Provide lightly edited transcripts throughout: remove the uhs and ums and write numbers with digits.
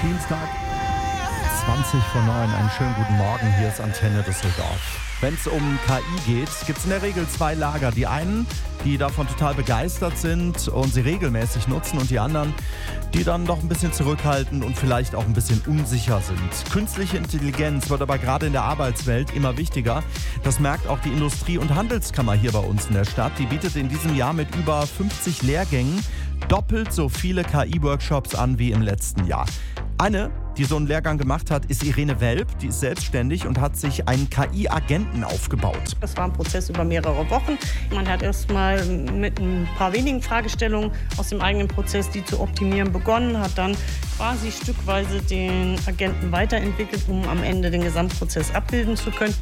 Dienstag, 20:09. Einen schönen guten Morgen. Hier ist Antenne Düsseldorf. Wenn es um KI geht, gibt es in der Regel zwei Lager. Die einen, die davon total begeistert sind und sie regelmäßig nutzen, und die anderen, die dann doch ein bisschen zurückhaltend und vielleicht auch ein bisschen unsicher sind. Künstliche Intelligenz wird aber gerade in der Arbeitswelt immer wichtiger. Das merkt auch die Industrie- und Handelskammer hier bei uns in der Stadt. Die bietet in diesem Jahr mit über 50 Lehrgängen doppelt so viele KI-Workshops an wie im letzten Jahr. Eine, die so einen Lehrgang gemacht hat, ist Irene Welp. Die ist selbstständig und hat sich einen KI-Agenten aufgebaut. Das war ein Prozess über mehrere Wochen. Man hat erstmal mit ein paar wenigen Fragestellungen aus dem eigenen Prozess, die zu optimieren, begonnen, hat dann quasi stückweise den Agenten weiterentwickelt, um am Ende den Gesamtprozess abbilden zu können.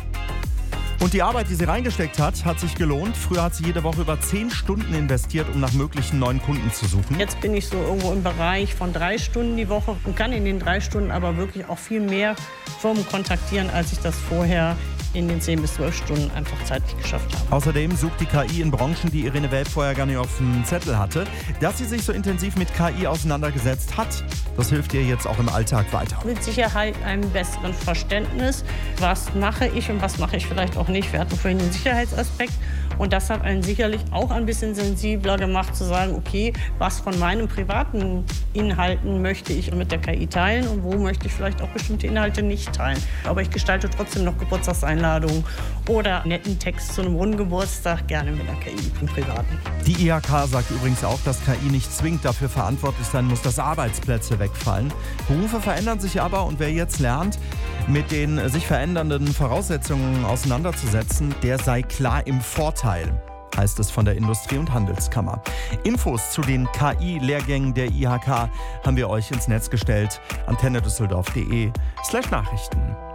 Und die Arbeit, die sie reingesteckt hat, hat sich gelohnt. Früher hat sie jede Woche über 10 Stunden investiert, um nach möglichen neuen Kunden zu suchen. Jetzt bin ich so irgendwo im Bereich von 3 Stunden die Woche und kann in den 3 Stunden aber wirklich auch viel mehr Firmen kontaktieren, als ich das vorher in den 10 bis 12 Stunden einfach zeitlich geschafft habe. Außerdem sucht die KI in Branchen, die Irene Welp vorher gar nicht auf dem Zettel hatte. Dass sie sich so intensiv mit KI auseinandergesetzt hat, das hilft ihr jetzt auch im Alltag weiter. Mit Sicherheit einem besseren Verständnis, was mache ich und was mache ich vielleicht auch nicht. Wir hatten vorhin den Sicherheitsaspekt und das hat einen sicherlich auch ein bisschen sensibler gemacht, zu sagen, okay, was von meinen privaten Inhalten möchte ich mit der KI teilen und wo möchte ich vielleicht auch bestimmte Inhalte nicht teilen. Aber ich gestalte trotzdem noch Geburtstagseinladungen oder netten Text zu einem runden Geburtstag gerne mit der KI im Privaten. Die IHK sagt übrigens auch, dass KI nicht zwingend dafür verantwortlich sein muss, dass Arbeitsplätze wegfallen. Berufe verändern sich aber, und wer jetzt lernt, mit den sich verändernden Voraussetzungen auseinanderzusetzen, der sei klar im Vorteil, heißt es von der Industrie- und Handelskammer. Infos zu den KI-Lehrgängen der IHK haben wir euch ins Netz gestellt. antennedüsseldorf.de/Nachrichten.